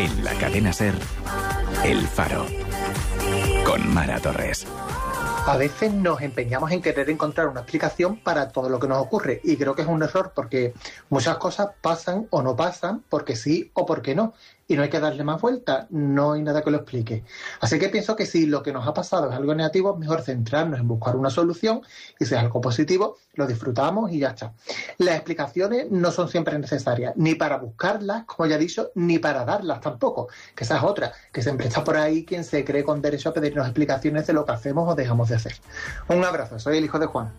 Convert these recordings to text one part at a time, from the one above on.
En la cadena SER, El Faro, con Mara Torres. A veces nos empeñamos en querer encontrar una explicación para todo lo que nos ocurre y creo que es un error porque muchas cosas pasan o no pasan porque sí o porque no y no hay que darle más vuelta, no hay nada que lo explique. Así que pienso que si lo que nos ha pasado es algo negativo, es mejor centrarnos en buscar una solución y si es algo positivo, lo disfrutamos y ya está. Las explicaciones no son siempre necesarias, ni para buscarlas, como ya he dicho, ni para darlas tampoco, que esa es otra, que siempre está por ahí quien se cree con derecho a pedirnos explicaciones de lo que hacemos o dejamos de hacer. Un abrazo, soy el hijo de Juan.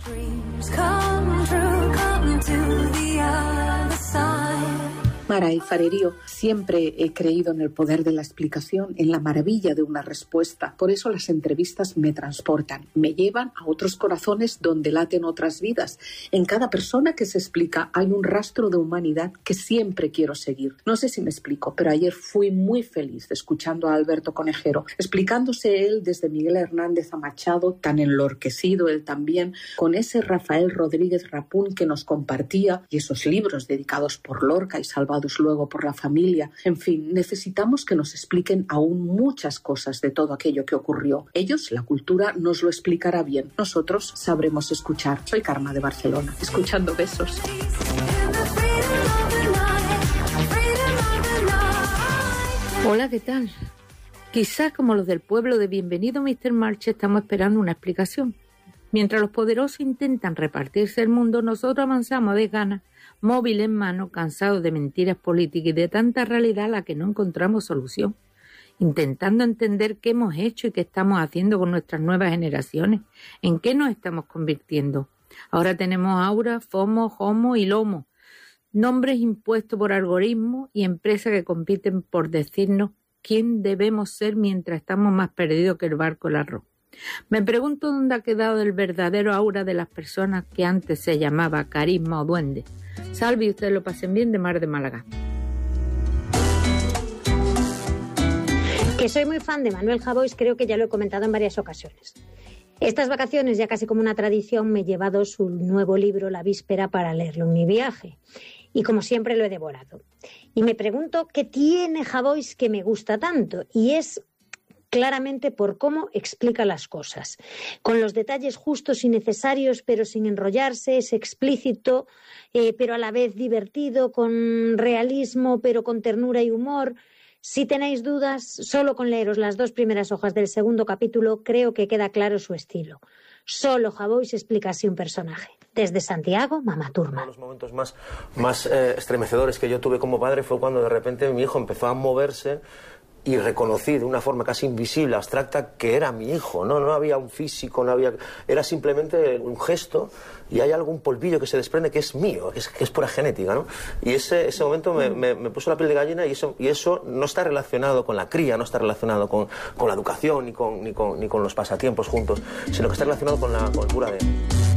Mara y Farerío, siempre he creído en el poder de la explicación, en la maravilla de una respuesta. Por eso las entrevistas me transportan, me llevan a otros corazones donde laten otras vidas. En cada persona que se explica hay un rastro de humanidad que siempre quiero seguir. No sé si me explico, pero ayer fui muy feliz escuchando a Alberto Conejero, explicándose él desde Miguel Hernández a Machado, tan enlorquecido él también, con ese Rafael Rodríguez Rapún que nos compartía y esos libros dedicados por Lorca y Salvador luego por la familia. En fin, necesitamos que nos expliquen aún muchas cosas de todo aquello que ocurrió. Ellos, la cultura, nos lo explicará bien. Nosotros sabremos escuchar. Soy Karma de Barcelona, escuchando Besos. Hola, ¿qué tal? Quizás como los del pueblo de Bienvenido Mr. March estamos esperando una explicación. Mientras los poderosos intentan repartirse el mundo, nosotros avanzamos de ganas, móvil en mano, cansados de mentiras políticas y de tanta realidad a la que no encontramos solución, intentando entender qué hemos hecho y qué estamos haciendo con nuestras nuevas generaciones, en qué nos estamos convirtiendo. Ahora tenemos Aura, FOMO, HOMO y LOMO, nombres impuestos por algoritmos y empresas que compiten por decirnos quién debemos ser mientras estamos más perdidos que el barco del arroz. Me pregunto dónde ha quedado el verdadero aura de las personas que antes se llamaba carisma o duende. Salve y ustedes lo pasen bien, de Mar de Málaga. Que soy muy fan de Manuel Javois, creo que ya lo he comentado en varias ocasiones. Estas vacaciones, ya casi como una tradición, me he llevado su nuevo libro La Víspera para leerlo en mi viaje. Y como siempre lo he devorado. Y me pregunto qué tiene Javois que me gusta tanto. Y es claramente por cómo explica las cosas. Con los detalles justos y necesarios, pero sin enrollarse, es explícito, pero a la vez divertido, con realismo, pero con ternura y humor. Si tenéis dudas, solo con leeros las 2 primeras hojas del segundo capítulo, creo que queda claro su estilo. Solo Javois explica así un personaje. Desde Santiago, Mama Turma. Uno de los momentos más estremecedores que yo tuve como padre fue cuando de repente mi hijo empezó a moverse y reconocí de una forma casi invisible, abstracta, que era mi hijo. No había un físico, era simplemente un gesto y hay algún polvillo que se desprende que es mío, que es pura genética, ¿no? Y ese momento me puso la piel de gallina y eso no está relacionado con la cría, no está relacionado con la educación ni con los pasatiempos juntos, sino que está relacionado con el pura de...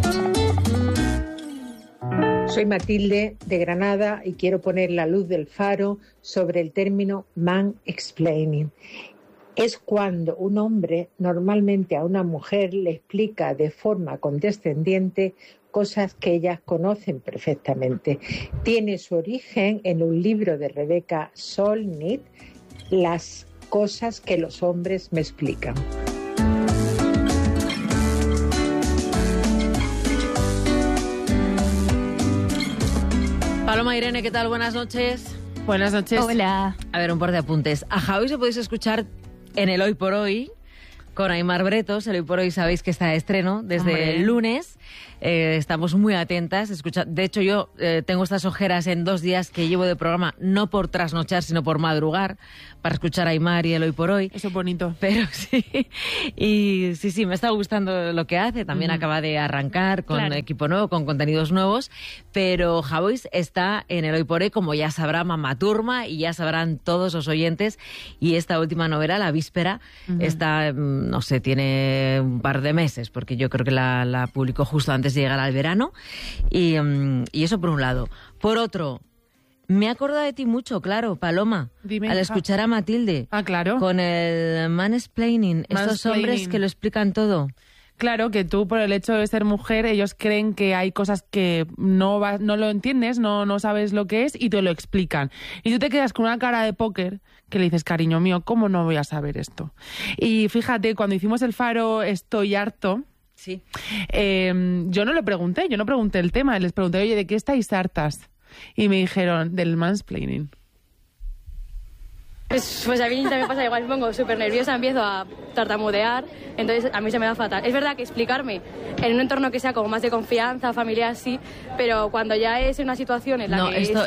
Soy Matilde de Granada y quiero poner la luz del faro sobre el término man-explaining. Es cuando un hombre normalmente a una mujer le explica de forma condescendiente cosas que ellas conocen perfectamente. Tiene su origen en un libro de Rebecca Solnit, Las cosas que los hombres me explican. Paloma Irene, ¿qué tal? Buenas noches. Buenas noches. Hola. A ver, un par de apuntes. A Javois lo podéis escuchar en el Hoy por Hoy con Aimar Bretos. El Hoy por Hoy sabéis que está de estreno desde el lunes. Estamos muy atentas. De hecho, yo tengo estas ojeras en 2 días que llevo de programa, no por trasnochar, sino por madrugar, para escuchar a Aimar y el Hoy por Hoy. Eso es bonito. Pero sí, y sí, me está gustando lo que hace. También acaba de arrancar con equipo nuevo, con contenidos nuevos. Pero Javois está en el Hoy por Hoy, como ya sabrá Mama Turma y ya sabrán todos los oyentes. Y esta última novela, La Víspera, está, no sé, tiene un par de meses, porque yo creo que la publicó justo antes de llegar al verano. Y eso por un lado. Por otro, me he acordado de ti mucho, claro, Paloma. Dime, al escuchar a Matilde. Ah, claro. Con el mansplaining, estos hombres que lo explican todo. Claro, que tú por el hecho de ser mujer, ellos creen que hay cosas que no lo entiendes, no sabes lo que es y te lo explican. Y tú te quedas con una cara de póker que le dices, cariño mío, ¿cómo no voy a saber esto? Y fíjate, cuando hicimos el Faro Estoy harto, sí. Yo no pregunté el tema, les pregunté, oye, ¿de qué estáis hartas? Y me dijeron, del mansplaining. Pues a mí también pasa igual, me pongo súper nerviosa, empiezo a tartamudear, entonces a mí se me da fatal. Es verdad que explicarme en un entorno que sea como más de confianza, familiar, sí, pero cuando ya es una situación en la que esto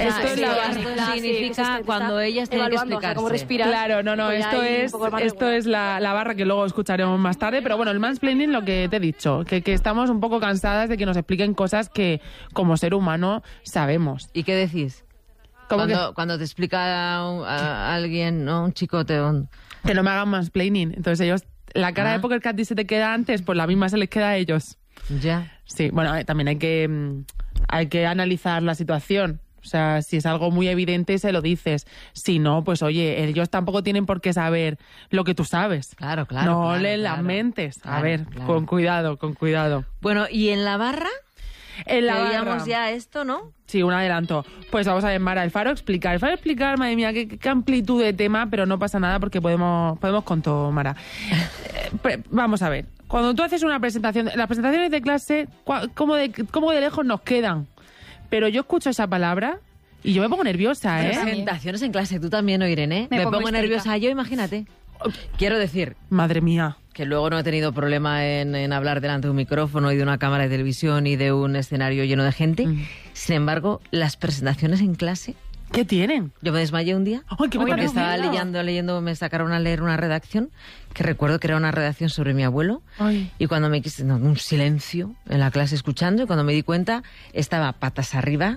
significa cuando ellas tienen que explicarse. O sea, cómo respirar. Claro, pues esto es la barra que luego escucharemos más tarde, pero bueno, el mansplaining, lo que te he dicho, que estamos un poco cansadas de que nos expliquen cosas que como ser humano sabemos. ¿Y qué decís? Cuando te explica a alguien, ¿no? Un chico que no me hagan mansplaining. Entonces ellos, la cara de póker que a ti se te queda antes, pues la misma se les queda a ellos. Ya. Sí, bueno, también hay que analizar la situación. O sea, si es algo muy evidente, se lo dices. Si no, pues oye, ellos tampoco tienen por qué saber lo que tú sabes. Claro. No leen las mentes. A ver, con cuidado. Bueno, ¿y en la barra? Veíamos ya esto, ¿no? Sí, un adelanto. Pues vamos a ver, Mara, el Faro explicar, madre mía, qué amplitud de tema, pero no pasa nada porque podemos con todo, Mara. Vamos a ver, cuando tú haces una presentación, las presentaciones de clase, ¿cómo de lejos nos quedan? Pero yo escucho esa palabra y yo me pongo nerviosa, ¿eh? Presentaciones en clase, tú también, ¿no, Irene? Me pongo nerviosa yo, imagínate. Quiero decir... Madre mía. Que luego no he tenido problema en hablar delante de un micrófono y de una cámara de televisión y de un escenario lleno de gente. Sin embargo, las presentaciones en clase... ¿Qué tienen? Yo me desmayé un día porque estaba leyendo, me sacaron a leer una redacción que recuerdo que era una redacción sobre mi abuelo. Ay. Y cuando me quise... un silencio en la clase escuchando y cuando me di cuenta estaba patas arriba,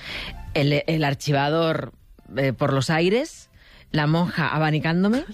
el archivador por los aires... La monja abanicándome.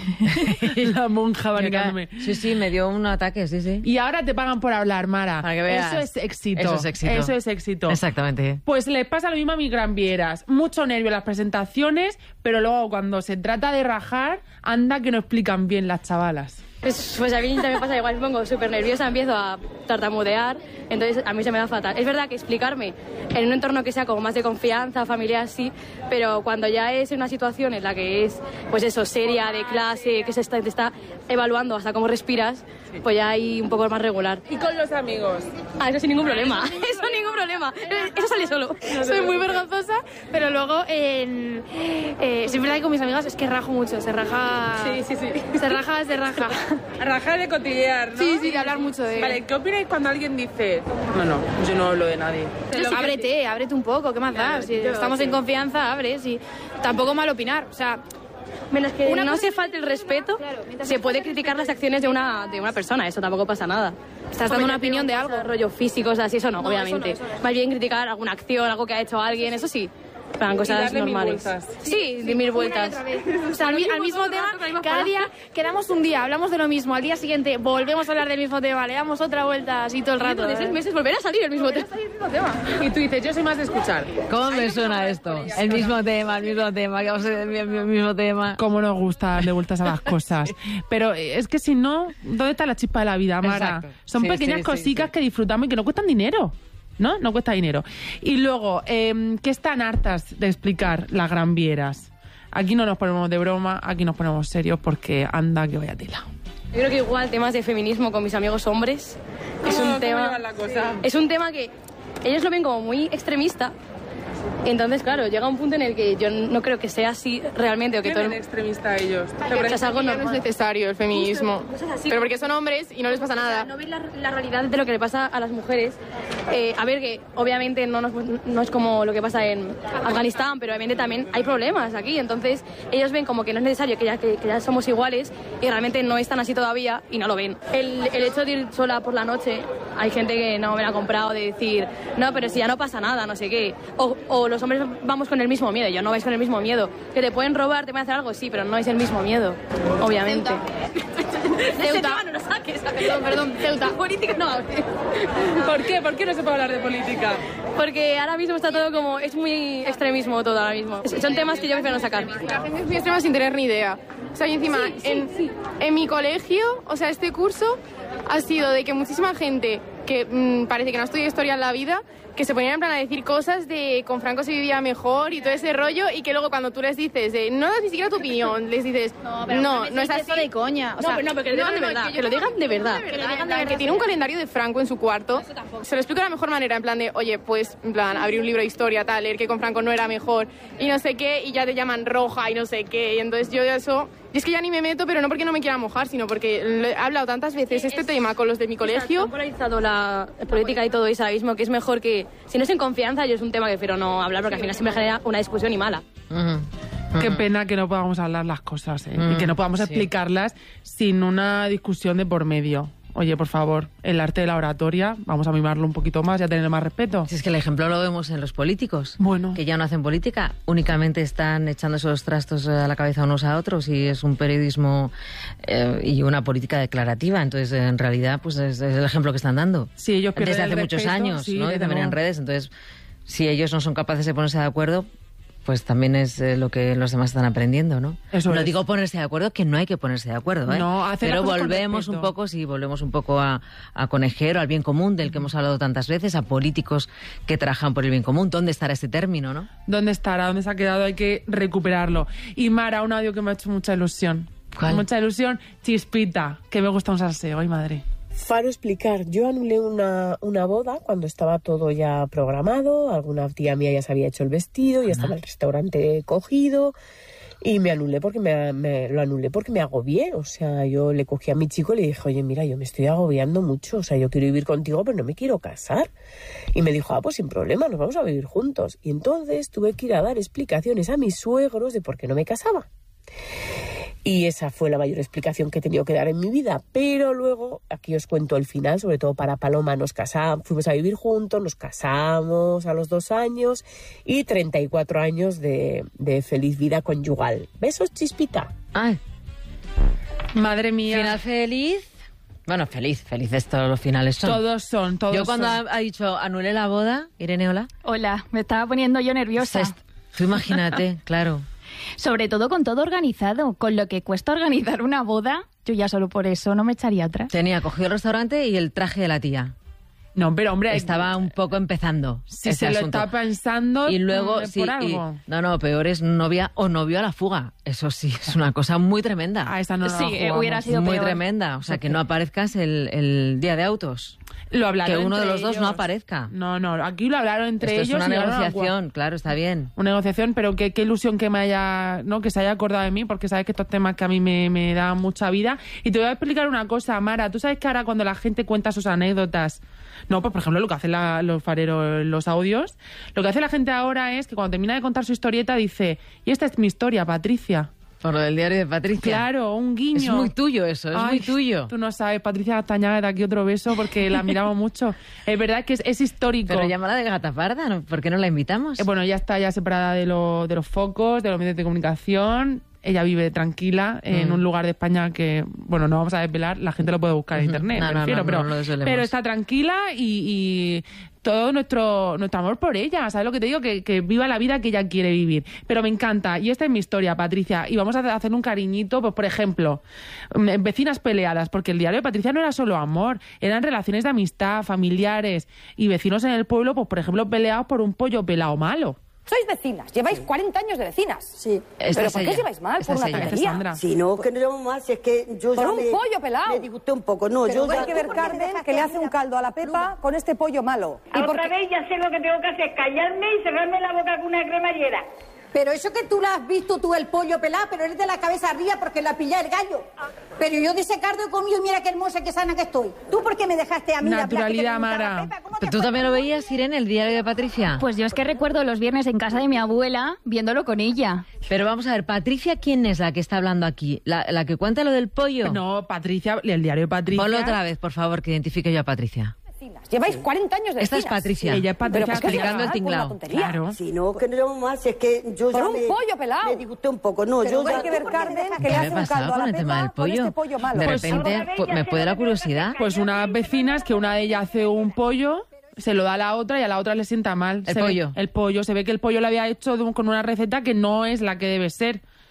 La monja abanicándome. Sí, me dio un ataque, sí. Y ahora te pagan por hablar, Mara. Para que veas. Eso es éxito. Exactamente. Pues les pasa lo mismo a mis granvieras. Mucho nervio en las presentaciones, pero luego cuando se trata de rajar, anda que no explican bien las chavalas. Pues a mí también pasa igual, me pongo súper nerviosa, empiezo a tartamudear, entonces a mí se me da fatal. Es verdad que explicarme en un entorno que sea como más de confianza, familiar, sí, pero cuando ya es una situación en la que es, pues eso, seria, de clase, que te está evaluando hasta cómo respiras, pues ya hay un poco más regular. ¿Y con los amigos? Eso sin ningún problema, eso sale solo. Soy muy vergonzosa, pero luego es verdad que con mis amigas es que rajo mucho, se raja... Sí. Se raja. Rajar de cotillear, ¿no? Sí, de hablar mucho de... Vale, ¿qué opináis cuando alguien dice... No, yo no hablo de nadie? Ábrete un poco, ¿qué más da? Si estamos en confianza, abres y tampoco mal opinar, o sea... Menos que no se falte el respeto, se puede criticar las acciones de una persona, eso tampoco pasa nada. Estás dando una opinión de algo. Rollo físicos, así, eso no, obviamente. Eso no. Más bien criticar alguna acción, algo que ha hecho alguien, eso sí. Para cosas normales. Sí, de 1000 vueltas. O sea, al mismo tema, cada día quedamos un día, hablamos de lo mismo, al día siguiente volvemos a hablar del mismo tema, le damos otra vuelta así todo el rato. De 6 meses volver a salir el mismo tema. Y tú dices, yo soy más de escuchar. ¿Cómo me suena esto? El mismo tema, que vamos a hacer el mismo tema. Cómo nos gusta darle vueltas a las cosas. Pero es que si no, ¿dónde está la chispa de la vida, Mara? Exacto. Son pequeñas cositas que disfrutamos y que no cuestan dinero. No cuesta dinero. Y luego, ¿qué están hartas de explicar las granvieras? Aquí no nos ponemos de broma, aquí nos ponemos serios porque anda que vaya tela. Yo creo que igual temas de feminismo con mis amigos hombres es un tema que ellos lo ven como muy extremista. Entonces, claro, llega un punto en el que yo no creo que sea así realmente. O que todo extremista ellos. Pero es algo no es necesario el feminismo. Pero porque son hombres y no les pasa nada. No ven la realidad de lo que le pasa a las mujeres. A ver, que obviamente no es como lo que pasa en Afganistán, pero obviamente también hay problemas aquí. Entonces, ellos ven como que no es necesario, que ya somos iguales, y realmente no están así todavía y no lo ven. El hecho de ir sola por la noche, hay gente que no me la ha comprado, de decir, no, pero si ya no pasa nada, no sé qué. O los hombres vamos con el mismo miedo. Yo no vais con el mismo miedo. Que te pueden robar, te pueden hacer algo, sí, pero no es el mismo miedo, obviamente. Ceuta. No lo saques. Perdón, Ceuta. Política no. ¿Por qué? ¿Por qué no se puede hablar de política? Porque ahora mismo está todo como... Es muy extremismo todo ahora mismo. Son temas que yo prefiero no sacar. La gente es muy extrema sin tener ni idea. O sea, y encima, en mi colegio, o sea, este curso, ha sido de que muchísima gente que parece que no estudia historia en la vida, que se ponían en plan a decir cosas de con Franco se vivía mejor y todo ese rollo, y que luego cuando tú les dices no das ni siquiera tu opinión, les dices no es así. Eso de coña. O sea, pero que lo digan de verdad. Que lo digan de verdad. Que tiene un calendario de Franco en su cuarto. Se lo explico de la mejor manera, en plan de, oye, pues, en plan, abrir un libro de historia, tal, leer que con Franco no era mejor y no sé qué, y ya te llaman roja y no sé qué. Y entonces yo de eso... Y es que ya ni me meto, pero no porque no me quiera mojar, sino porque he hablado tantas veces este tema con los de mi colegio. Han polarizado la política y todo eso ahora mismo, que es mejor que, si no es en confianza, yo es un tema que prefiero no hablar, porque al final siempre genera una discusión y mala. Qué pena que no podamos hablar las cosas, y que no podamos explicarlas sin una discusión de por medio. Oye, por favor, el arte de la oratoria, vamos a mimarlo un poquito más y a tener más respeto. Si es que el ejemplo lo vemos en los políticos, que ya no hacen política, únicamente están echándose los trastos a la cabeza unos a otros, y es un periodismo y una política declarativa. Entonces, en realidad, pues es el ejemplo que están dando. Sí, ellos pierden desde hace muchos años, ¿no? Y también en redes. Entonces, si ellos no son capaces de ponerse de acuerdo, pues también es lo que los demás están aprendiendo, ¿no? Eso no digo ponerse de acuerdo, que no hay que ponerse de acuerdo, ¿eh? No, pero volvemos un poco a Conejero, al bien común, del que hemos hablado tantas veces, a políticos que trabajan por el bien común. ¿Dónde estará este término, no? ¿Dónde estará? ¿Dónde se ha quedado? Hay que recuperarlo. Y Mara, un audio que me ha hecho mucha ilusión. ¿Cuál? Mucha ilusión, Chispita, que me gusta un salseo. Ay, madre. Faro explicar, yo anulé una boda cuando estaba todo ya programado, alguna tía mía ya se había hecho el vestido, ya estaba el restaurante cogido, y me anulé porque lo anulé porque me agobié. O sea, yo le cogí a mi chico y le dije, oye, mira, yo me estoy agobiando mucho, o sea, yo quiero vivir contigo pero no me quiero casar. Y me dijo, pues sin problema, nos vamos a vivir juntos. Y entonces tuve que ir a dar explicaciones a mis suegros de por qué no me casaba. Y esa fue la mayor explicación que he tenido que dar en mi vida. Pero luego, aquí os cuento el final, sobre todo para Paloma, nos casamos, fuimos a vivir juntos, nos casamos a los 2 años y 34 años de feliz vida conyugal. ¿Besos, Chispita? Ay. Madre mía. Final feliz. Bueno, felices todos los finales son. Todos son. Yo cuando ha dicho anulé la boda, Irene, hola. Hola, me estaba poniendo yo nerviosa. Tú imagínate, claro. Sobre todo con todo organizado, con lo que cuesta organizar una boda, yo ya solo por eso no me echaría atrás. Cogió el restaurante y el traje de la tía. No, pero hombre... Estaba un poco empezando. Si se lo está pensando y luego, por algo. Peor es novia o novio a la fuga. Eso sí, es una cosa muy tremenda. Esa no hubiera sido muy peor. Tremenda. O sea, que no aparezcas el día de autos. Lo hablaron que uno de los ellos. dos no aparezca. No, aquí lo hablaron entre ellos. Es una negociación, claro, está bien. Una negociación, pero qué ilusión que que se haya acordado de mí, porque sabes que estos temas que a mí me dan mucha vida. Y te voy a explicar una cosa, Mara. Tú sabes que ahora cuando la gente cuenta sus anécdotas, no, pues por ejemplo lo que hacen los fareros, los audios, lo que hace la gente ahora es que cuando termina de contar su historieta dice, y esta es mi historia, Patricia. Por lo del diario de Patricia. Claro, un guiño. Es muy tuyo eso, es muy tuyo. Tú no sabes, Patricia Castañaga, de aquí otro beso porque la admiramos mucho. Es verdad que es histórico. Pero llámala de gata parda, ¿no? ¿Por qué no la invitamos? Bueno, ya está ya separada de los focos, de los medios de comunicación. Ella vive tranquila en un lugar de España que, bueno, no vamos a desvelar, la gente lo puede buscar en internet, pero está tranquila y todo nuestro amor por ella, ¿sabes lo que te digo? Que viva la vida que ella quiere vivir. Pero me encanta, y esta es mi historia, Patricia, y vamos a hacer un cariñito, pues por ejemplo, vecinas peleadas, porque el diario de Patricia no era solo amor, eran relaciones de amistad, familiares, y vecinos en el pueblo, pues por ejemplo, peleados por un pollo pelado malo. Sois vecinas, lleváis 40 años de vecinas. Sí. ¿Pero por qué lleváis mal? Por una tontería. Si no, que no llevamos mal, si es que yo por un pollo pelado. Me disgusté un poco. No, pero hay que ver Carmen que le hace un caldo a la Pepa con este pollo malo. ¿Y otra vez ya sé lo que tengo que hacer, callarme y cerrarme la boca con una cremallera? Pero eso que tú la has visto tú el pollo pelado, pero eres de la cabeza arriba porque la pillé el gallo. Pero yo de ese cardo he comido y mira qué hermosa, qué sana que estoy. ¿Tú por qué me dejaste a mí naturalidad, Mara? ¿Tú también lo veías, Irene, el diario de Patricia? Pues yo es que recuerdo los viernes en casa de mi abuela viéndolo con ella. Pero vamos a ver, Patricia, ¿quién es la que está hablando aquí? ¿La que cuenta lo del pollo? No, Patricia, el diario de Patricia. Ponlo otra vez, por favor, que identifique yo a Patricia. Lleváis 40 años de Esta es Patricia. Ella es Patricia explicando el tinglao. Claro. Si no, que no llevamos mal, si es que yo por ya un pollo pelado. Me disgusté un poco. No, pero yo ya... hay que ver Carmen que le hace un caldo a la con el tema del pollo? Este pollo malo. De repente me puede la curiosidad. Pues unas vecinas que una de ellas hace un pollo, se lo da a la otra y a la otra le sienta mal. El pollo. El pollo. Se ve que el pollo lo había hecho con una receta que no es la que debe ser.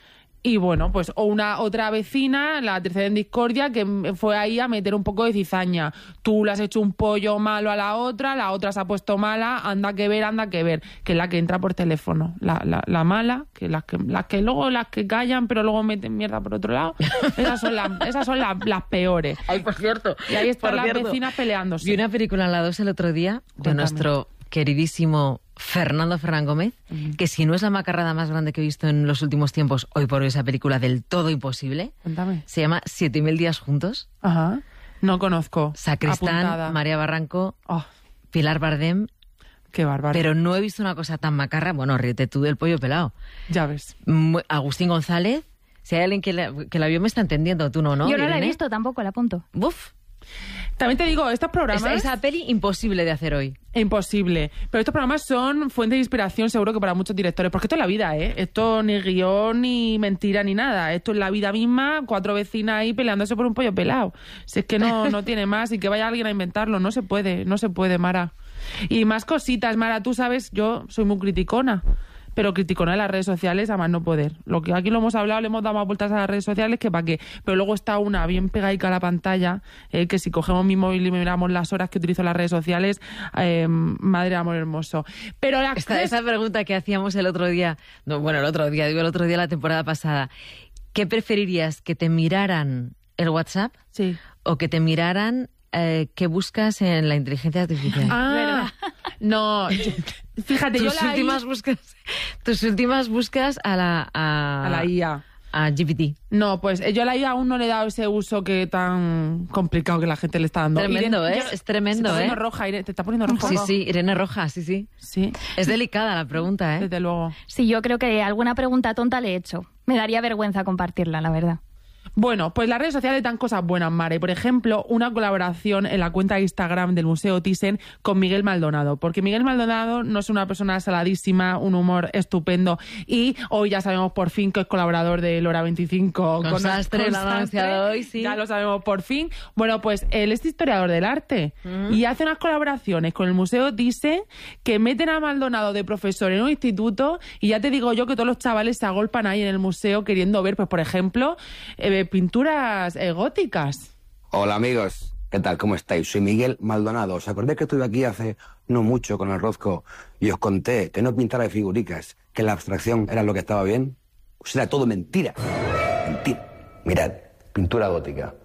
Y bueno, pues otra vecina, la tercera en discordia, que fue ahí a meter un poco de cizaña. Tú le has hecho un pollo malo a la otra se ha puesto mala, anda que ver, que es la que entra por teléfono. La mala, que las que luego las que callan, pero luego meten mierda por otro lado, esas son las peores. Ay, por cierto. Y ahí están las vecinas peleándose. Vi una película en la 2 el otro día de nuestro queridísimo Fernando Fernández Gómez, que si no es la macarrada más grande que he visto en los últimos tiempos, hoy por hoy esa película del todo imposible. Cuéntame. Se llama 7000 días juntos. Ajá. No conozco. Sacristán, Apuntada. María Barranco, Pilar Bardem. Qué bárbaro. Pero no he visto una cosa tan macarra. Bueno, ríete tú del pollo pelado. Ya ves. Agustín González. Si hay alguien que la vio me está entendiendo, tú no, ¿no? Yo no la he Irene? visto tampoco, la apunto. Buf. También te digo, estos programas... Esa peli imposible de hacer hoy. Imposible. Pero estos programas son fuente de inspiración seguro que para muchos directores. Porque esto es la vida, ¿eh? Esto ni guión, ni mentira, ni nada. Esto es la vida misma, 4 vecinas ahí peleándose por un pollo pelado. Si es que no tiene más y que vaya alguien a inventarlo. No se puede, Mara. Y más cositas, Mara. Tú sabes, yo soy muy criticona. Pero criticona en las redes sociales a más no poder. Lo que aquí lo hemos hablado, le hemos dado más vueltas a las redes sociales que para qué. Pero luego está una bien pegadica a la pantalla, que si cogemos mi móvil y miramos las horas que utilizo en las redes sociales, madre de amor hermoso. Pero esa pregunta que hacíamos el otro día, la temporada pasada, ¿qué preferirías? ¿Que te miraran el WhatsApp? Sí. ¿O que te miraran qué buscas en la inteligencia artificial? No, fíjate, tus últimas búsquedas a la IA. A GPT. No, pues yo a la IA aún no le he dado ese uso que tan complicado que la gente le está dando. Tremendo, Irene, es tremendo, se está poniendo roja, Irene, te está poniendo roja. Sí, Irene Roja, sí. Es delicada la pregunta, ¿eh? Desde luego. Sí, yo creo que alguna pregunta tonta le he hecho. Me daría vergüenza compartirla, la verdad. Bueno, pues las redes sociales dan cosas buenas, Mare. Por ejemplo, una colaboración en la cuenta de Instagram del Museo Thyssen con Miguel Maldonado. Porque Miguel Maldonado no es una persona saladísima, un humor estupendo. Y hoy ya sabemos por fin que es colaborador de Hora 25. Con Sastre, lo ha anunciado hoy, sí. Ya lo sabemos por fin. Bueno, pues él es historiador del arte. Y hace unas colaboraciones con el Museo Thyssen que meten a Maldonado de profesor en un instituto. Y ya te digo yo que todos los chavales se agolpan ahí en el museo queriendo ver, pues por ejemplo... pinturas góticas. Hola amigos, ¿qué tal? ¿Cómo estáis? Soy Miguel Maldonado. ¿Os acordáis que estuve aquí hace no mucho con el Rozco y os conté que no pintara de figuricas, que la abstracción era lo que estaba bien? Pues era todo mentira. Mentira. Mirad, pintura gótica.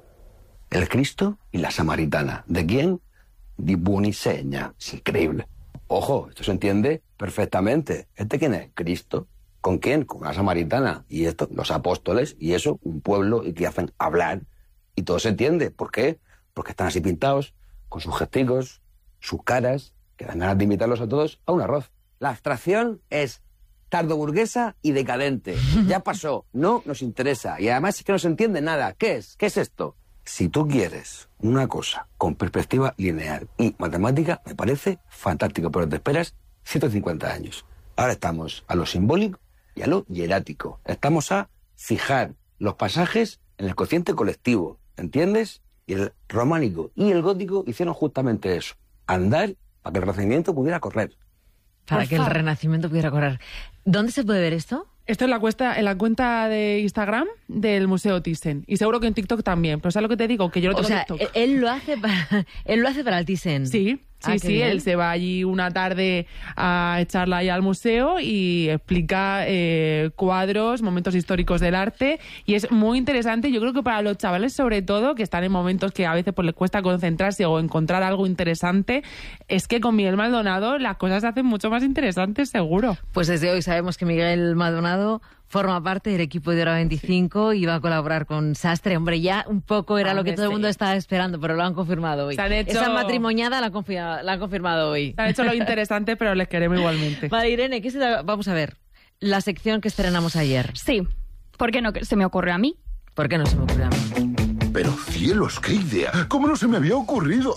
El Cristo y la Samaritana. ¿De quién? Di Buonisegna. Es increíble. Ojo, esto se entiende perfectamente. ¿Este quién es? Cristo. ¿Con quién? Con la Samaritana. Y esto, los apóstoles, y eso, un pueblo, y que hacen hablar. Y todo se entiende. ¿Por qué? Porque están así pintados, con sus gesticos, sus caras, que dan ganas de invitarlos a todos a un arroz. La abstracción es tardoburguesa y decadente. Ya pasó, no nos interesa. Y además es que no se entiende nada. ¿Qué es? ¿Qué es esto? Si tú quieres una cosa con perspectiva lineal y matemática, me parece fantástico, pero te esperas 150 años. Ahora estamos a lo simbólico y a lo hierático. Estamos a fijar los pasajes en el cociente colectivo, ¿entiendes? Y el románico y el gótico hicieron justamente eso. Andar para que el Renacimiento pudiera correr. Para que el Renacimiento pudiera correr. ¿Dónde se puede ver esto? Esto es en la cuenta de Instagram del Museo Thyssen. Y seguro que en TikTok también. Pero ¿sabes lo que te digo? Que yo no tengo TikTok. Él lo hace para el Thyssen. Sí. Sí, él se va allí una tarde a echarla ahí al museo y explica cuadros, momentos históricos del arte, y es muy interesante. Yo creo que para los chavales, sobre todo, que están en momentos que a veces pues les cuesta concentrarse o encontrar algo interesante, es que con Miguel Maldonado las cosas se hacen mucho más interesantes, seguro. Pues desde hoy sabemos que Miguel Maldonado forma parte del equipo de Hora 25 y va a colaborar con Sastre. Hombre, ya un poco era lo que todo el mundo estaba esperando, pero lo han confirmado hoy. Esa matrimoniada la han confirmado hoy. Han hecho lo interesante, pero les queremos igualmente. Vale, Irene, vamos a ver. La sección que estrenamos ayer. Sí. ¿Por qué no se me ocurrió a mí? ¿Por qué no se me ocurrió a mí? Pero cielos, qué idea. ¿Cómo no se me había ocurrido?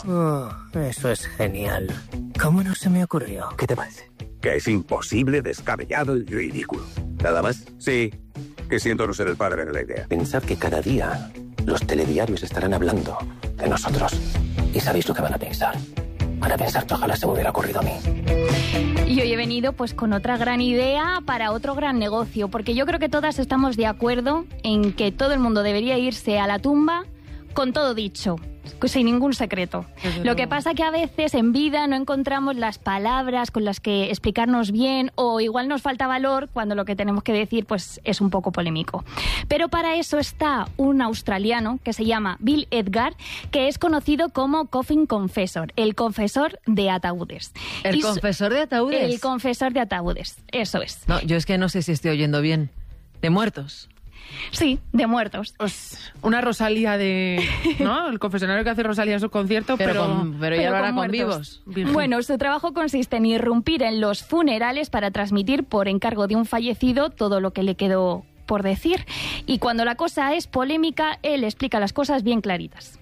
Eso es genial. ¿Cómo no se me ocurrió? ¿Qué te parece? Que es imposible, descabellado y ridículo. ¿Nada más? Sí, que siento no ser el padre de la idea. Pensad que cada día los telediarios estarán hablando de nosotros. ¿Y sabéis lo que van a pensar? Van a pensar que ojalá se me hubiera ocurrido a mí. Y hoy he venido pues con otra gran idea para otro gran negocio, porque yo creo que todas estamos de acuerdo en que todo el mundo debería irse a la tumba con todo dicho, sin ningún secreto. Lo que pasa que a veces en vida no encontramos las palabras con las que explicarnos bien, o igual nos falta valor cuando lo que tenemos que decir pues es un poco polémico. Pero para eso está un australiano que se llama Bill Edgar, que es conocido como Coffin Confessor, el confesor de ataúdes. ¿El confesor de ataúdes? El confesor de ataúdes, eso es. No, yo es que no sé si estoy oyendo bien. ¿De muertos? Sí, de muertos. Pues una Rosalía de... ¿no? El confesionario que hace Rosalía en su concierto, pero ya lo hará con vivos. Bueno, su trabajo consiste en irrumpir en los funerales para transmitir por encargo de un fallecido todo lo que le quedó por decir. Y cuando la cosa es polémica, él explica las cosas bien claritas.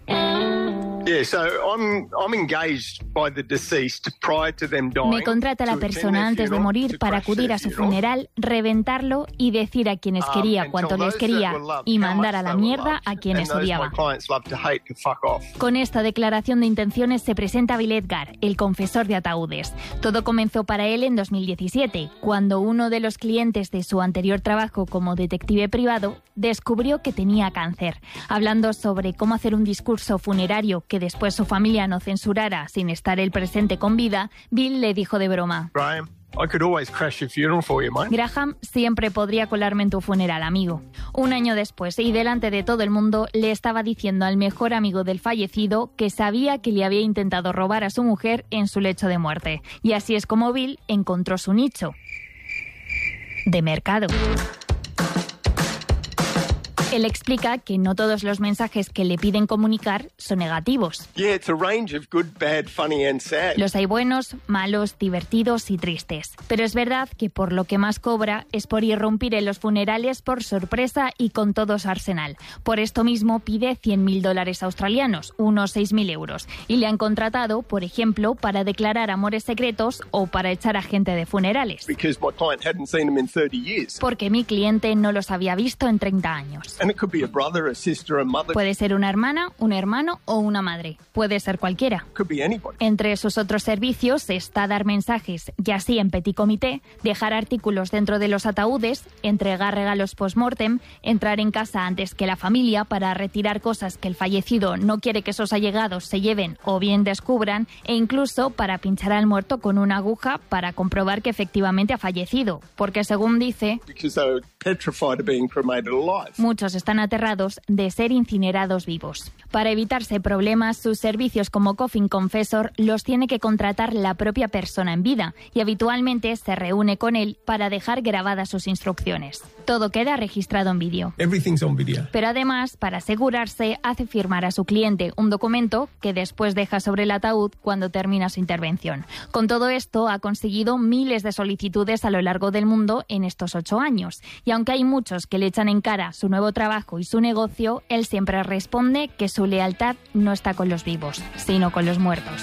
Me contrata la persona antes de morir para acudir a su funeral, reventarlo y decir a quienes quería cuánto les quería y mandar a la mierda a quienes odiaba. Con esta declaración de intenciones se presenta Bill Edgar, el confesor de ataúdes. Todo comenzó para él en 2017, cuando uno de los clientes de su anterior trabajo como detective privado descubrió que tenía cáncer. Hablando sobre cómo hacer un discurso funerario que después su familia no censurara sin estar él presente con vida, Bill le dijo de broma: Graham, siempre podría colarme en tu funeral, amigo. Un año después, y delante de todo el mundo, le estaba diciendo al mejor amigo del fallecido que sabía que le había intentado robar a su mujer en su lecho de muerte. Y así es como Bill encontró su nicho de mercado. Él explica que no todos los mensajes que le piden comunicar son negativos. Los hay buenos, malos, divertidos y tristes. Pero es verdad que por lo que más cobra es por irrumpir en los funerales por sorpresa y con todo su arsenal. Por esto mismo pide $100.000 australianos, unos 6.000 euros. Y le han contratado, por ejemplo, para declarar amores secretos o para echar a gente de funerales. Porque mi cliente no los había visto en 30 años. Puede ser una hermana, un hermano o una madre. Puede ser cualquiera. Entre sus otros servicios está dar mensajes, ya sea en petit comité, dejar artículos dentro de los ataúdes, entregar regalos post-mortem, entrar en casa antes que la familia para retirar cosas que el fallecido no quiere que sus allegados se lleven o bien descubran, e incluso para pinchar al muerto con una aguja para comprobar que efectivamente ha fallecido. Porque según dice, muchos están aterrados de ser incinerados vivos. Para evitarse problemas, sus servicios como Coffin Confessor los tiene que contratar la propia persona en vida y habitualmente se reúne con él para dejar grabadas sus instrucciones. Todo queda registrado en vídeo. Pero además, para asegurarse, hace firmar a su cliente un documento que después deja sobre el ataúd cuando termina su intervención. Con todo esto, ha conseguido miles de solicitudes a lo largo del mundo en estos 8 años. Y aunque hay muchos que le echan en cara su nuevo trabajo y su negocio, él siempre responde que su lealtad no está con los vivos, sino con los muertos.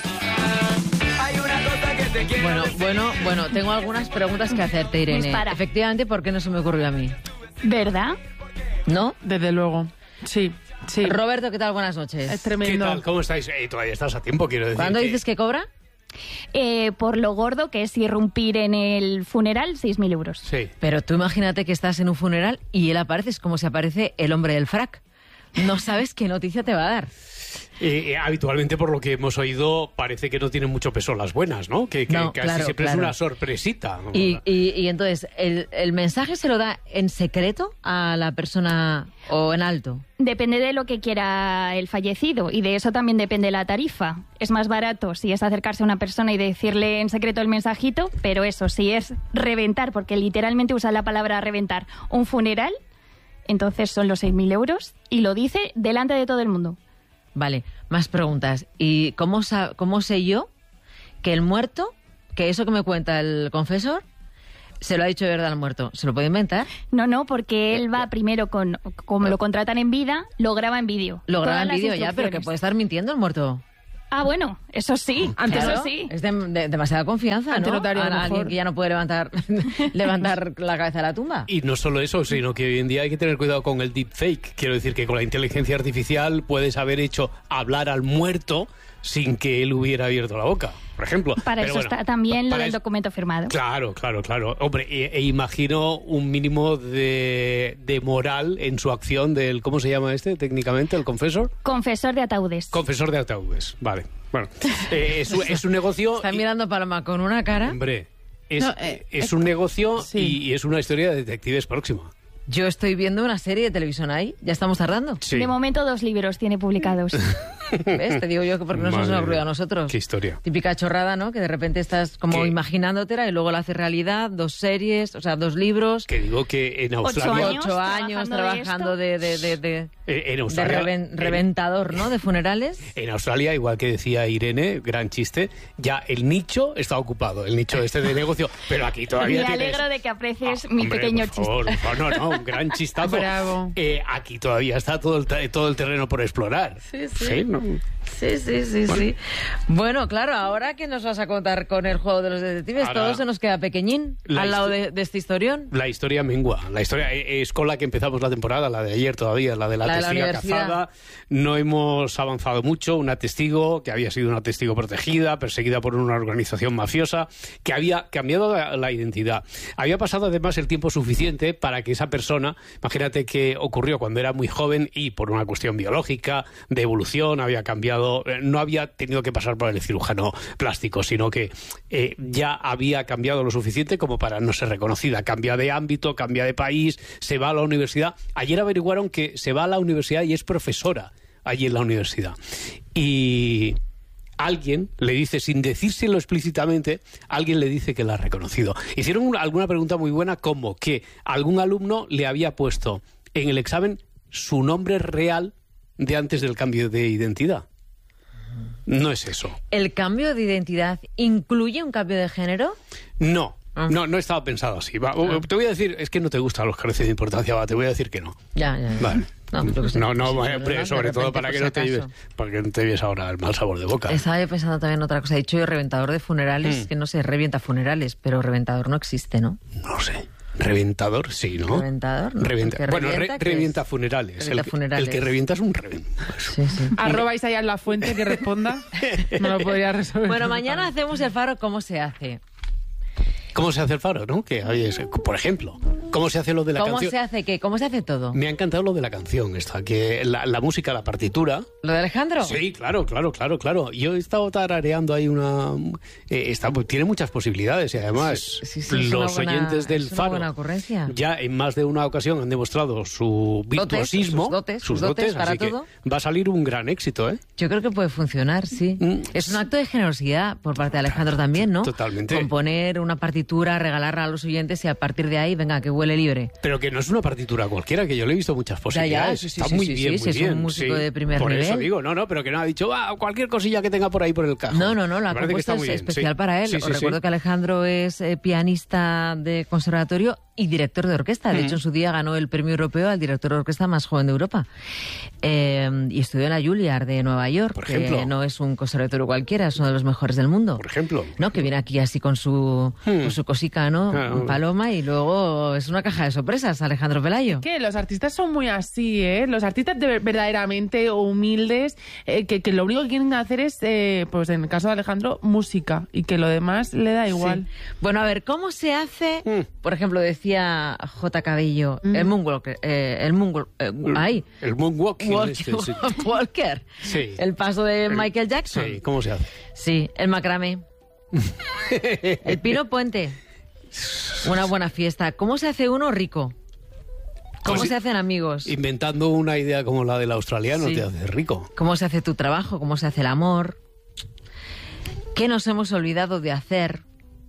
Bueno, tengo algunas preguntas que hacerte, Irene. Dispara. Efectivamente, ¿por qué no se me ocurrió a mí? ¿Verdad? ¿No? Desde luego. Sí. Roberto, ¿qué tal? Buenas noches. Es tremendo. ¿Qué tal? ¿Cómo estáis? Todavía estás a tiempo, quiero decir. ¿Cuándo dices que cobra? Por lo gordo que es irrumpir en el funeral, 6.000 euros. Sí. Pero tú imagínate que estás en un funeral y él aparece, es como si aparece el hombre del frac. No sabes qué noticia te va a dar. Habitualmente, por lo que hemos oído, parece que no tienen mucho peso las buenas, ¿no? Que No, casi claro, siempre claro. es una sorpresita. Y entonces, ¿el mensaje se lo da en secreto a la persona o en alto? Depende de lo que quiera el fallecido y de eso también depende la tarifa. Es más barato si es acercarse a una persona y decirle en secreto el mensajito, pero eso, si es reventar, porque literalmente usa la palabra reventar, un funeral, entonces son los 6.000 euros y lo dice delante de todo el mundo. Vale, más preguntas. ¿Y cómo sé yo que el muerto, que eso que me cuenta el confesor, se lo ha dicho de verdad al muerto? ¿Se lo puede inventar? No, porque él va primero como lo contratan en vida, lo graba en vídeo. Lo graba Todas en vídeo las ya, pero que instrucciones. puede estar mintiendo el muerto. Ah, bueno, eso sí, Claro, eso sí. es de demasiada confianza, Ante ¿no? notario, a lo Alguien mejor. que ya no puede levantar la cabeza de la tumba. Y no solo eso, sino que hoy en día hay que tener cuidado con el deepfake. Quiero decir que con la inteligencia artificial puedes haber hecho hablar al muerto sin que él hubiera abierto la boca. por ejemplo. Para Pero eso bueno, está también lo para del eso- documento firmado. Claro. Hombre, e imagino un mínimo de moral en su acción del, ¿cómo se llama técnicamente? ¿El confesor? Confesor de ataúdes. Confesor de ataúdes, vale. Bueno, es un negocio... Está mirando Paloma con una cara. Hombre, es No, un negocio y es una historia de detectives próxima. Yo estoy viendo una serie de televisión ahí. ¿Ya estamos tardando? Sí. De momento 2 libros tiene publicados. ¿Ves? Te digo yo que porque no se nos Madre ocurrió mía, a nosotros. Qué historia. Típica chorrada, ¿no? Que de repente estás como imaginándotela y luego la haces realidad. 2 series, o sea, 2 libros. Que digo que en Australia... 8 años trabajando de en Australia, reventador, ¿no? De funerales. En Australia, igual que decía Irene, gran chiste, ya el nicho está ocupado, el nicho de negocio, pero aquí todavía Me tienes... alegro de que aprecies mi Hombre, pequeño por favor, chiste. no, un gran chistazo. Bravo. Aquí todavía está todo el terreno por explorar. Sí. ¿no? Sí. Bueno, claro, ahora ¿qué nos vas a contar con el juego de los detectives? Ahora, todo se nos queda pequeñín al lado de este historión. La historia mengua. La historia es con la que empezamos la temporada, la de ayer todavía, la de la testiga universidad. cazada. No hemos avanzado mucho. Una testigo que había sido una testigo protegida, perseguida por una organización mafiosa, que había cambiado la identidad. Había pasado además el tiempo suficiente para que esa persona, imagínate que ocurrió cuando era muy joven y por una cuestión biológica, de evolución, había cambiado, no había tenido que pasar por el cirujano plástico, sino que ya había cambiado lo suficiente como para no ser reconocida. Cambia de ámbito, cambia de país, se va a la universidad. Ayer averiguaron que se va a la universidad y es profesora allí en la universidad. Y alguien le dice, sin decírselo explícitamente, alguien le dice que la ha reconocido. Hicieron alguna pregunta muy buena, como que algún alumno le había puesto en el examen su nombre real de antes del cambio de identidad. No es eso. ¿El cambio de identidad incluye un cambio de género? No. No estaba pensado así. Te voy a decir, es que no te gustan los careces de importancia, te voy a decir que no. Ya. Vale. No, hombre, sobre todo para que no te lleves ahora el mal sabor de boca. Estaba yo pensando también en otra cosa. He dicho yo reventador de funerales, que no sé, revienta funerales, pero reventador no existe, ¿no? No sé. Reventador, sí, ¿no? Reventador, ¿no? Revienta funerales. El que revienta es un reventador. Sí. @Isaías Isaías La Fuente que responda. No lo podría resolver. Bueno, mañana hacemos el faro. ¿Cómo se hace? ¿Cómo se hace el faro, no? Que, por ejemplo, ¿cómo se hace lo de la canción? ¿Cómo se hace qué? ¿Cómo se hace todo? Me ha encantado lo de la canción esta, que la música, la partitura... ¿Lo de Alejandro? Sí, claro. Yo he estado tarareando ahí tiene muchas posibilidades y además los oyentes del faro buena ocurrencia. ya en más de una ocasión han demostrado su virtuosismo, sus dotes para así todo. Que va a salir un gran éxito, ¿eh? Yo creo que puede funcionar, sí. Es un acto de generosidad por parte de Alejandro también, ¿no? Totalmente. Componer una partitura, regalarla a los oyentes y a partir de ahí, venga, que huele libre. Pero que no es una partitura cualquiera, que yo le he visto muchas posibilidades. Está muy bien. Es un músico de primer nivel. Por eso digo, pero que no ha dicho cualquier cosilla que tenga por ahí por el cajón. No, la compuesta es especial para él. Os recuerdo que Alejandro es pianista de conservatorio y director de orquesta. De hecho, en su día ganó el premio europeo al director de orquesta más joven de Europa. Y estudió en la Juilliard de Nueva York, por ejemplo, que no es un conservatorio cualquiera, es uno de los mejores del mundo. Por ejemplo. ¿No? Que viene aquí así con su cosica, ¿no? Paloma, y luego es una caja de sorpresas, Alejandro Pelayo. Que los artistas son muy así, ¿eh? Los artistas verdaderamente humildes, que lo único que quieren hacer es, pues en el caso de Alejandro, música, y que lo demás le da igual. Sí. Bueno, a ver, ¿cómo se hace? Por ejemplo, decía J. Cabello, el moonwalker, el moonwalking, Walker, sí. El paso de Michael Jackson. Sí, ¿cómo se hace? Sí, el macramé. El pino puente. Una buena fiesta. ¿Cómo se hace uno rico? ¿Cómo se hacen amigos? Inventando una idea como la del australiano te hace rico. ¿Cómo se hace tu trabajo? ¿Cómo se hace el amor? ¿Qué nos hemos olvidado de hacer?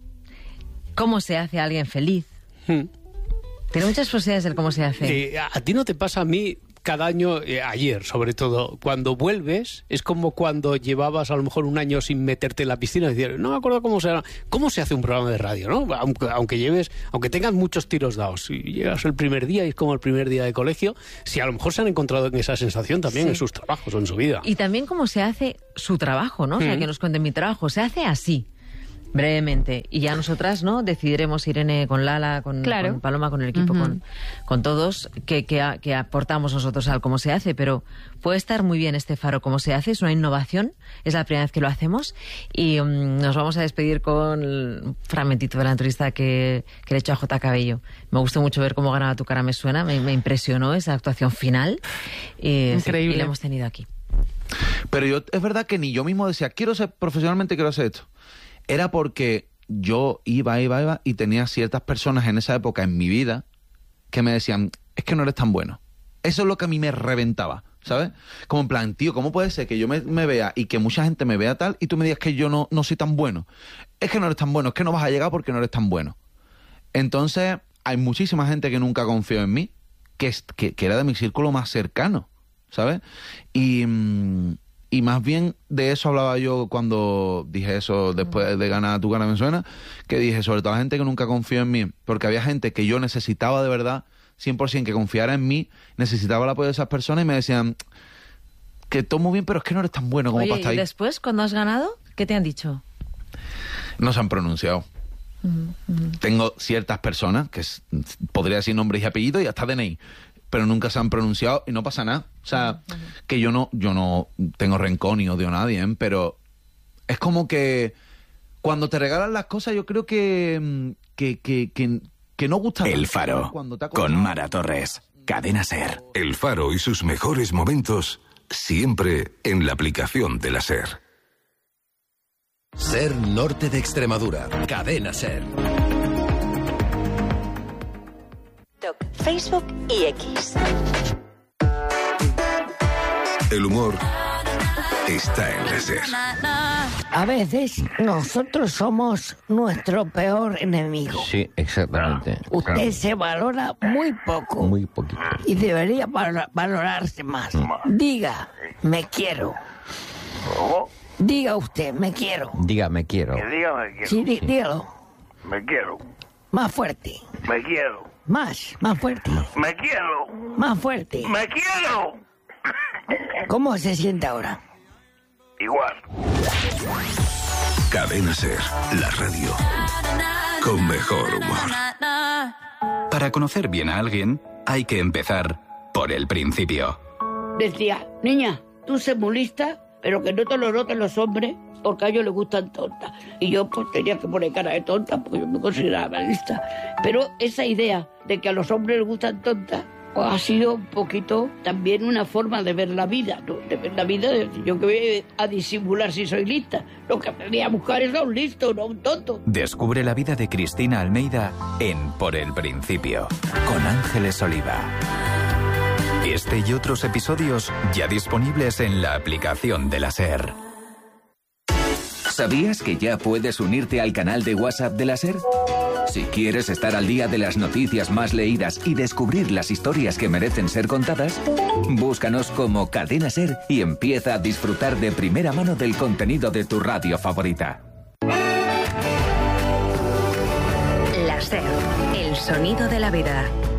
¿Cómo se hace a alguien feliz? Tiene muchas posibilidades el cómo se hace. ¿A ti no te pasa? A mí cada año, ayer sobre todo, cuando vuelves, es como cuando llevabas a lo mejor un año sin meterte en la piscina y decir, no me acuerdo cómo se hace un programa de radio, ¿no? Aunque tengas muchos tiros dados, y llegas el primer día y es como el primer día de colegio, si a lo mejor se han encontrado en esa sensación también en sus trabajos o en su vida. Y también cómo se hace su trabajo, ¿no? O sea, que nos cuenten mi trabajo. Se hace así. Brevemente. Y ya nosotras, ¿no? Decidiremos, Irene, con Lala, con Paloma, con el equipo, con todos, que aportamos nosotros al cómo se hace. Pero puede estar muy bien este faro como se hace. Es una innovación. Es la primera vez que lo hacemos. Y nos vamos a despedir con un fragmentito de la entrevista que le he hecho a J. Cabello. Me gustó mucho ver cómo ganaba Tu cara me suena. Me impresionó esa actuación final. Increíble. Y la hemos tenido aquí. Pero es verdad que ni yo mismo decía, profesionalmente quiero hacer esto. Era porque yo iba y tenía ciertas personas en esa época en mi vida que me decían, es que no eres tan bueno. Eso es lo que a mí me reventaba, ¿sabes? Como en plan, tío, ¿cómo puede ser que yo me vea y que mucha gente me vea tal y tú me digas que yo no soy tan bueno? Es que no eres tan bueno, es que no vas a llegar porque no eres tan bueno. Entonces, hay muchísima gente que nunca confió en mí, que era de mi círculo más cercano, ¿sabes? Y más bien de eso hablaba yo cuando dije eso después de ganar Tu cara me suena, que dije sobre todo la gente que nunca confió en mí, porque había gente que yo necesitaba de verdad, 100% que confiara en mí, necesitaba el apoyo de esas personas y me decían que todo muy bien, pero es que no eres tan bueno como para estar ahí. ¿Y después, cuando has ganado, qué te han dicho? No se han pronunciado. Tengo ciertas personas, que podría decir nombres y apellidos y hasta DNI, pero nunca se han pronunciado y no pasa nada. O sea, que yo no tengo rencor ni odio a nadie, pero es como que cuando te regalan las cosas yo creo que no gusta. El Faro, con Mara Torres, Cadena SER. El Faro y sus mejores momentos siempre en la aplicación de la SER. SER Norte de Extremadura, Cadena SER. Facebook y X. El humor está en la SER. A veces nosotros somos nuestro peor enemigo. Sí, exactamente. Usted se valora muy poco. Muy poquito. Y debería valorarse más. Diga, me quiero. Diga usted, me quiero. Diga, me quiero. Que diga, me quiero. Sí, dígalo. Me quiero. Más fuerte. Me quiero. Más fuerte. Me quiero. Más fuerte. Me quiero. ¿Cómo se siente ahora? Igual. Cadena SER, la radio con mejor humor. Para conocer bien a alguien, hay que empezar por el principio. Decía, niña, tú sé muy lista, pero que no te lo noten los hombres, porque a ellos les gustan tontas. Y yo pues tenía que poner cara de tonta, porque yo me consideraba lista. Pero esa idea de que a los hombres les gustan tontas, pues ha sido un poquito también una forma de ver la vida, ¿no? De ver la vida, yo que voy a disimular si soy lista. Lo que venía a buscar es a un listo, no a un tonto. Descubre la vida de Cristina Almeida en Por el Principio, con Ángeles Oliva. Este y otros episodios ya disponibles en la aplicación de la SER. ¿Sabías que ya puedes unirte al canal de WhatsApp de la SER? Si quieres estar al día de las noticias más leídas y descubrir las historias que merecen ser contadas, búscanos como Cadena SER y empieza a disfrutar de primera mano del contenido de tu radio favorita. La SER, el sonido de la vida.